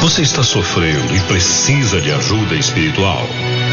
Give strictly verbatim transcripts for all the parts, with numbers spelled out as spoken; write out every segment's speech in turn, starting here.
Você está sofrendo e precisa de ajuda espiritual?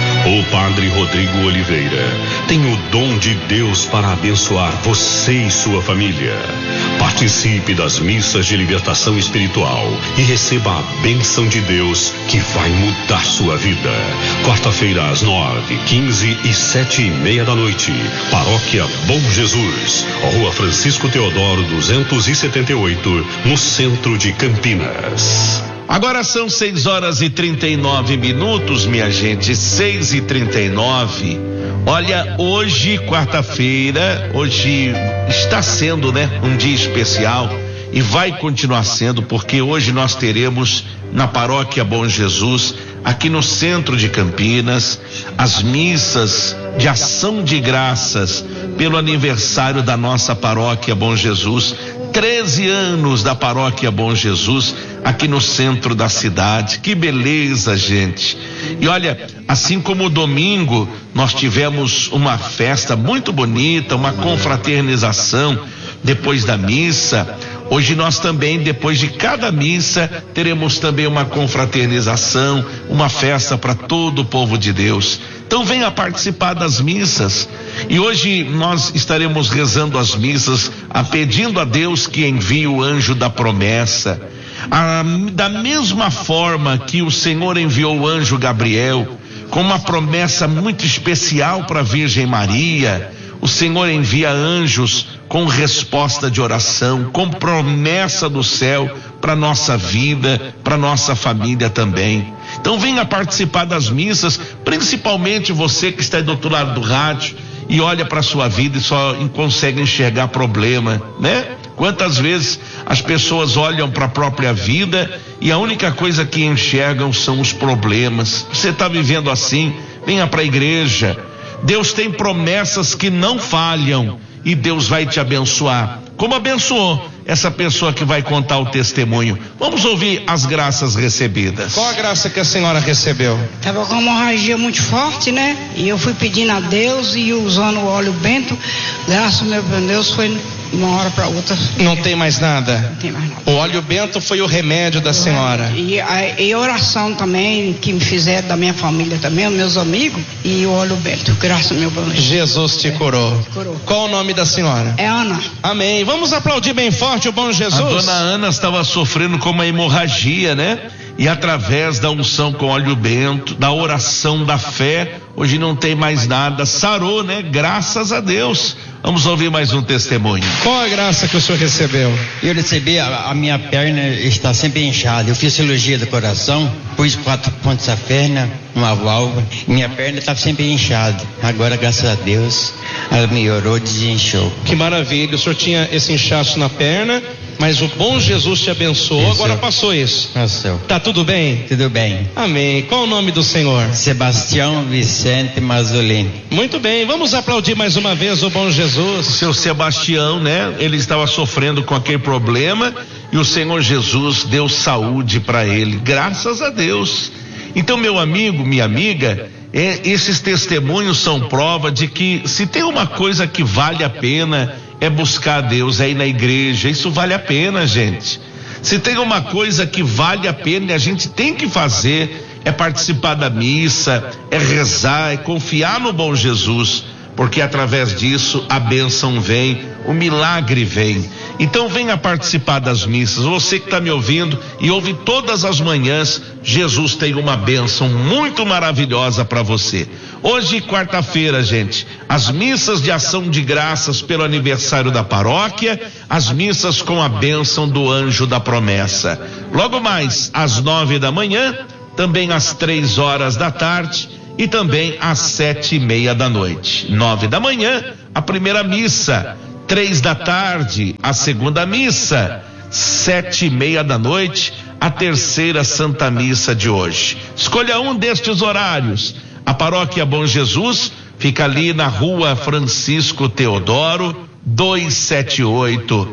O Padre Rodrigo Oliveira tem o dom de Deus para abençoar você e sua família. Participe das missas de libertação espiritual e receba a bênção de Deus que vai mudar sua vida. Quarta-feira às nove, quinze e sete e meia da noite. Paróquia Bom Jesus, Rua Francisco Teodoro duzentos e setenta e oito, no centro de Campinas. Agora são seis horas e trinta e nove minutos, minha gente, seis e trinta e nove. Olha, hoje, quarta-feira, hoje está sendo, né, um dia especial e vai continuar sendo, porque hoje nós teremos na Paróquia Bom Jesus, aqui no centro de Campinas, as missas de ação de graças pelo aniversário da nossa Paróquia Bom Jesus. treze anos da Paróquia Bom Jesus aqui no centro da cidade. Que beleza, gente. E olha, assim como domingo nós tivemos uma festa muito bonita, uma confraternização depois da missa, hoje nós também, depois de cada missa, teremos também uma confraternização, uma festa para todo o povo de Deus. Então venha participar das missas. E hoje nós estaremos rezando as missas, a, pedindo a Deus que envie o anjo da promessa. A, da mesma forma que o Senhor enviou o anjo Gabriel, com uma promessa muito especial para a Virgem Maria, o Senhor envia anjos com resposta de oração, com promessa do céu para nossa vida, para nossa família também. Então venha participar das missas, principalmente você que está do outro lado do rádio e olha para a sua vida e só consegue enxergar problema, né? Quantas vezes as pessoas olham para a própria vida e a única coisa que enxergam são os problemas. Você está vivendo assim? Venha para a igreja. Deus tem promessas que não falham e Deus vai te abençoar, como abençoou essa pessoa que vai contar o testemunho. Vamos ouvir as graças recebidas. Qual a graça que a senhora recebeu? Estava com uma hemorragia muito forte, né? E eu fui pedindo a Deus e usando o óleo bento. Graças ao meu Deus, foi de uma hora para outra. Não tem mais nada? Não tem mais nada. O óleo bento foi o remédio da senhora. E a, e a oração também, que me fizeram da minha família também, meus amigos, e o óleo bento. Graças ao meu Deus. Jesus te curou. É, curou. Qual o nome da senhora? É Ana. Amém. Vamos aplaudir bem forte o bom Jesus. A dona Ana estava sofrendo com uma hemorragia, né? E através da unção com óleo bento, da oração da fé, hoje não tem mais nada, sarou, né? Graças a Deus. Vamos ouvir mais um testemunho. Qual a graça que o senhor recebeu? Eu recebi, a, a minha perna está sempre inchada. Eu fiz cirurgia do coração, pus quatro pontos a perna, uma válvula, minha perna está sempre inchada. Agora, graças a Deus, ela melhorou, desinchou. Que maravilha, o senhor tinha esse inchaço na perna, mas o bom Jesus te abençoou, isso. Agora passou isso. Passou. Tá tudo bem? Tudo bem. Amém. Qual o nome do senhor? Sebastião Vicente Mazzolini. Muito bem, vamos aplaudir mais uma vez o bom Jesus. O seu Sebastião, né? Ele estava sofrendo com aquele problema e o Senhor Jesus deu saúde para ele, graças a Deus. Então, meu amigo, minha amiga, é, esses testemunhos são prova de que se tem uma coisa que vale a pena é buscar a Deus, é ir na igreja. Isso vale a pena, gente. Se tem uma coisa que vale a pena e a gente tem que fazer, é participar da missa, é rezar, é confiar no bom Jesus, porque através disso a bênção vem, o milagre vem. Então venha participar das missas. Você que está me ouvindo e ouve todas as manhãs, Jesus tem uma bênção muito maravilhosa para você. Hoje, quarta-feira, gente, as missas de ação de graças pelo aniversário da paróquia, as missas com a bênção do anjo da promessa. Logo mais, às nove da manhã, também às três horas da tarde, e também às sete e meia da noite. Nove da manhã, a primeira missa. Três da tarde, a segunda missa. Sete e meia da noite, a terceira Santa Missa de hoje. Escolha um destes horários. A Paróquia Bom Jesus fica ali na Rua Francisco Teodoro, duzentos e setenta e oito.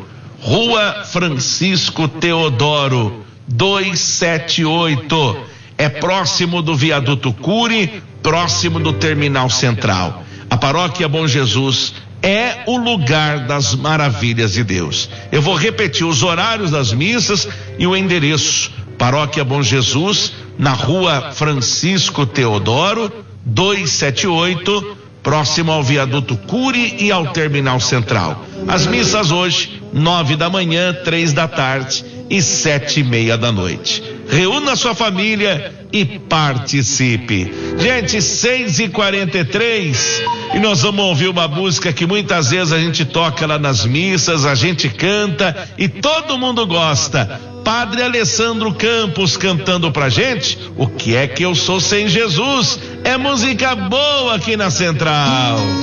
Rua Francisco Teodoro, duzentos e setenta e oito. É próximo do Viaduto Cury, próximo do Terminal Central. A Paróquia Bom Jesus é o lugar das maravilhas de Deus. Eu vou repetir os horários das missas e o endereço. Paróquia Bom Jesus, na rua Francisco Teodoro, duzentos e setenta e oito, próximo ao viaduto Cury e ao Terminal Central. As missas hoje, nove da manhã, três da tarde e sete e meia da noite. Reúna sua família e participe. Gente, seis e quarenta e três, e nós vamos ouvir uma música que muitas vezes a gente toca lá nas missas, a gente canta e todo mundo gosta. Padre Alessandro Campos cantando pra gente O Que É Que Eu Sou Sem Jesus. É música boa aqui na Central.